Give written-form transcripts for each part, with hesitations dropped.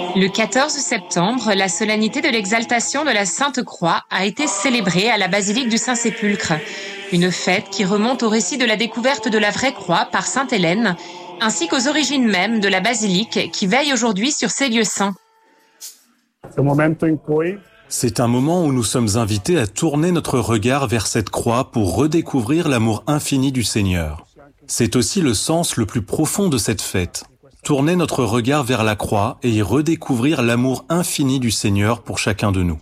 Le 14 septembre, la solennité de l'exaltation de la Sainte Croix a été célébrée à la basilique du Saint-Sépulcre. Une fête qui remonte au récit de la découverte de la vraie croix par Sainte Hélène, ainsi qu'aux origines mêmes de la basilique qui veille aujourd'hui sur ces lieux saints. C'est un moment où nous sommes invités à tourner notre regard vers cette croix pour redécouvrir l'amour infini du Seigneur. C'est aussi le sens le plus profond de cette fête. Tourner notre regard vers la croix et y redécouvrir l'amour infini du Seigneur pour chacun de nous.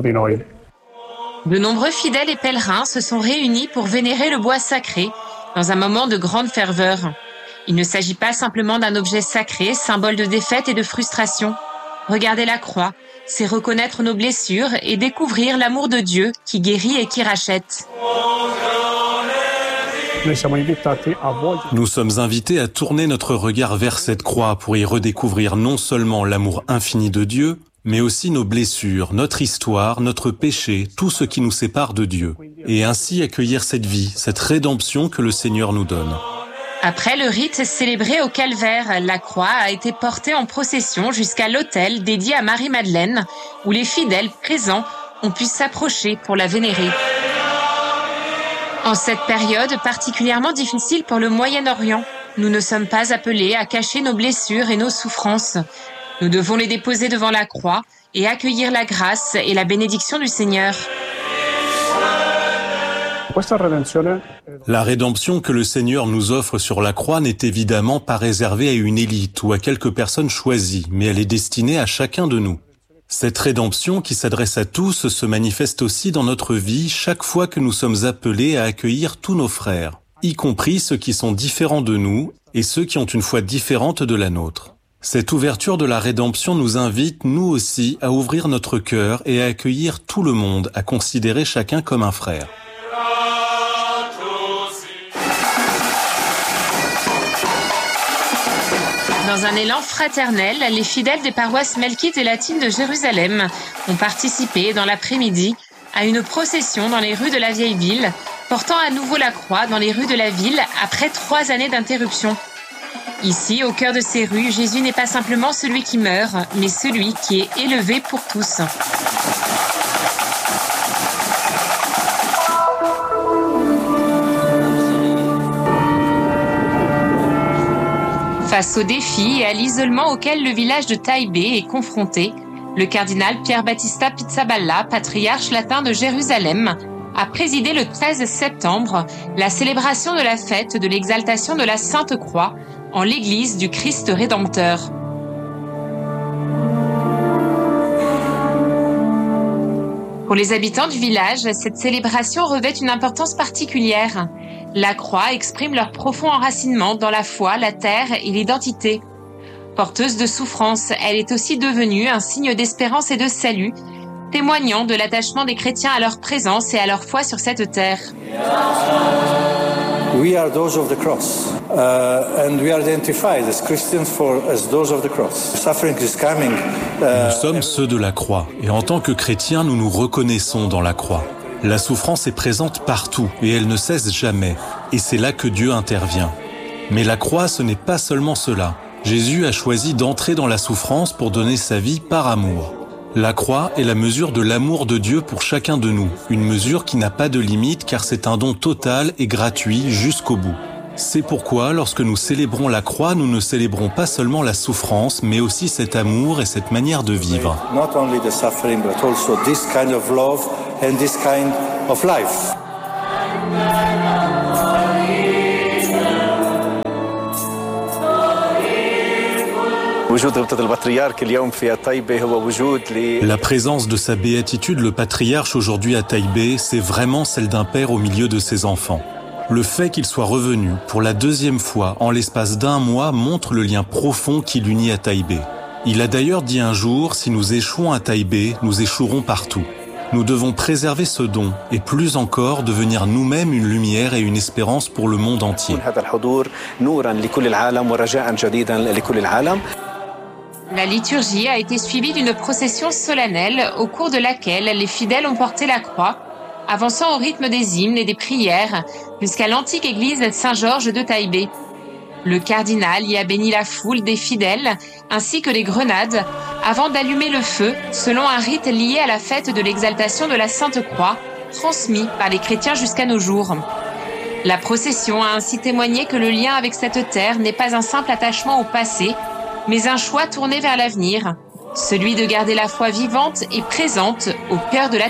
De nombreux fidèles et pèlerins se sont réunis pour vénérer le bois sacré dans un moment de grande ferveur. Il ne s'agit pas simplement d'un objet sacré, symbole de défaite et de frustration. Regarder la croix, c'est reconnaître nos blessures et découvrir l'amour de Dieu qui guérit et qui rachète. Nous sommes invités à tourner notre regard vers cette croix pour y redécouvrir non seulement l'amour infini de Dieu, mais aussi nos blessures, notre histoire, notre péché, tout ce qui nous sépare de Dieu, et ainsi accueillir cette vie, cette rédemption que le Seigneur nous donne. Après le rite célébré au calvaire, la croix a été portée en procession jusqu'à l'autel dédié à Marie-Madeleine, où les fidèles présents ont pu s'approcher pour la vénérer. En cette période particulièrement difficile pour le Moyen-Orient, nous ne sommes pas appelés à cacher nos blessures et nos souffrances. Nous devons les déposer devant la croix et accueillir la grâce et la bénédiction du Seigneur. La rédemption que le Seigneur nous offre sur la croix n'est évidemment pas réservée à une élite ou à quelques personnes choisies, mais elle est destinée à chacun de nous. Cette rédemption qui s'adresse à tous se manifeste aussi dans notre vie chaque fois que nous sommes appelés à accueillir tous nos frères, y compris ceux qui sont différents de nous et ceux qui ont une foi différente de la nôtre. Cette ouverture de la rédemption nous invite, nous aussi, à ouvrir notre cœur et à accueillir tout le monde, à considérer chacun comme un frère. Dans un élan fraternel, les fidèles des paroisses melkites et latines de Jérusalem ont participé dans l'après-midi à une procession dans les rues de la vieille ville, portant à nouveau la croix dans les rues de la ville après 3 années d'interruption. Ici, au cœur de ces rues, Jésus n'est pas simplement celui qui meurt, mais celui qui est élevé pour tous. Face aux défis et à l'isolement auquel le village de Taïbé est confronté, le cardinal Pier Battista Pizzaballa, patriarche latin de Jérusalem, a présidé le 13 septembre la célébration de la fête de l'exaltation de la Sainte Croix en l'église du Christ Rédempteur. Pour les habitants du village, cette célébration revêt une importance particulière. La croix exprime leur profond enracinement dans la foi, la terre et l'identité. Porteuse de souffrance, elle est aussi devenue un signe d'espérance et de salut, témoignant de l'attachement des chrétiens à leur présence et à leur foi sur cette terre. We are those of the cross, and we are identified as Christians as those of the cross. Suffering is coming. Nous sommes ceux de la croix, et en tant que chrétiens, nous nous reconnaissons dans la croix. La souffrance est présente partout, et elle ne cesse jamais, et c'est là que Dieu intervient. Mais la croix, ce n'est pas seulement cela. Jésus a choisi d'entrer dans la souffrance pour donner sa vie par amour. La croix est la mesure de l'amour de Dieu pour chacun de nous, une mesure qui n'a pas de limite car c'est un don total et gratuit jusqu'au bout. C'est pourquoi, lorsque nous célébrons la croix, nous ne célébrons pas seulement la souffrance, mais aussi cet amour et cette manière de vivre. Not only the suffering, but also this kind of love and this kind of life. La présence de sa béatitude, le patriarche aujourd'hui à Taïbé, c'est vraiment celle d'un père au milieu de ses enfants. Le fait qu'il soit revenu pour la 2e fois en l'espace d'1 mois montre le lien profond qui l'unit à Taïbé. Il a d'ailleurs dit un jour, si nous échouons à Taïbé, nous échouerons partout. Nous devons préserver ce don et plus encore devenir nous-mêmes une lumière et une espérance pour le monde entier. La liturgie a été suivie d'une procession solennelle au cours de laquelle les fidèles ont porté la croix, avançant au rythme des hymnes et des prières jusqu'à l'antique église Saint-Georges de Taïbé. Le cardinal y a béni la foule des fidèles ainsi que les grenades avant d'allumer le feu selon un rite lié à la fête de l'exaltation de la Sainte Croix, transmis par les chrétiens jusqu'à nos jours. La procession a ainsi témoigné que le lien avec cette terre n'est pas un simple attachement au passé, mais un choix tourné vers l'avenir, celui de garder la foi vivante et présente au cœur de la